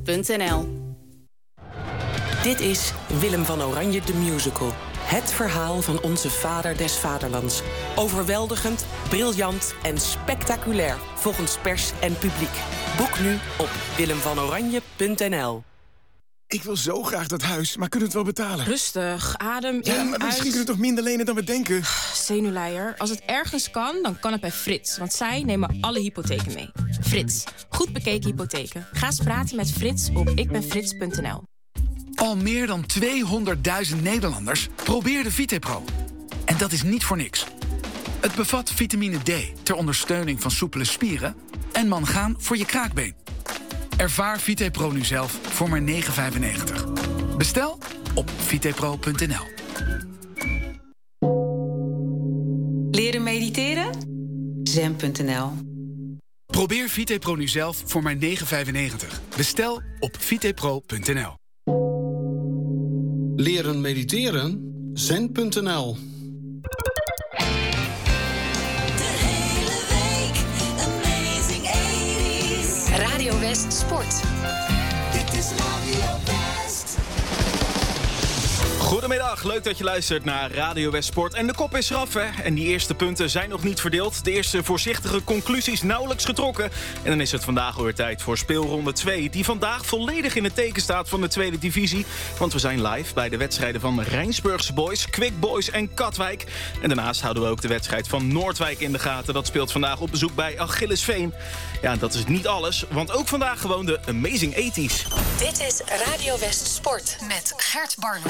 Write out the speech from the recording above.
www.vitepronuncialsport.nl. Dit is Willem van Oranje de Musical. Het verhaal van onze vader des vaderlands. Overweldigend, briljant en spectaculair volgens pers en publiek. Boek nu op willemvanoranje.nl. Ik wil zo graag dat huis, maar kunnen we het wel betalen? Rustig, adem in, Ja, maar misschien uit. kunnen we toch minder lenen dan we denken? Zenuwleier. Als het ergens kan, dan kan het bij Frits. Want zij nemen alle hypotheken mee. Frits. Goed bekeken hypotheken. Ga eens praten met Frits op ikbenfrits.nl. Al meer dan 200.000 Nederlanders probeerden VitePro. En dat is niet voor niks. Het bevat vitamine D ter ondersteuning van soepele spieren en mangaan voor je kraakbeen. Ervaar VitePro nu zelf voor maar €9,95. Bestel op vitepro.nl. Leren mediteren? Zen.nl. Probeer VitePro nu zelf voor maar €9,95. Bestel op vitepro.nl. Leren mediteren? Zen.nl. Radio West Sport. Dit is Radio West. Goedemiddag, leuk dat je luistert naar Radio West Sport. En de kop is eraf, hè? En die eerste punten zijn nog niet verdeeld. De eerste voorzichtige conclusies nauwelijks getrokken. En dan is het vandaag weer tijd voor speelronde 2... die vandaag volledig in het teken staat van de tweede divisie. Want we zijn live bij de wedstrijden van Rijnsburgse Boys, Quick Boys en Katwijk. En daarnaast houden we ook de wedstrijd van Noordwijk in de gaten. Dat speelt vandaag op bezoek bij Achillesveen. Ja, dat is niet alles, want ook vandaag gewoon de Amazing 80's. Dit is Radio West Sport met Gert Barnum.